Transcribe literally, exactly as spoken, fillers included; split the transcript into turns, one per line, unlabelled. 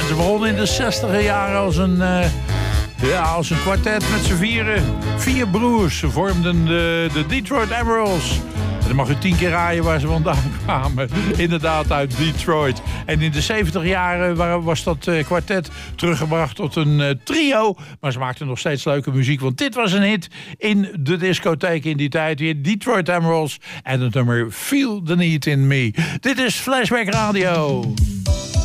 Ze begonnen in de zestiger jaren als een, uh, ja, als een kwartet met z'n vieren. Vier broers. Ze vormden de, de Detroit Emeralds. En dan mag u tien keer raaien waar ze vandaan kwamen. Inderdaad uit Detroit. En in de zeventig jaren was dat uh, kwartet teruggebracht tot een uh, trio. Maar ze maakten nog steeds leuke muziek. Want dit was een hit in de discotheek in die tijd. Weer Detroit Emeralds en het nummer Feel the Need in Me. Dit is Flashback Radio.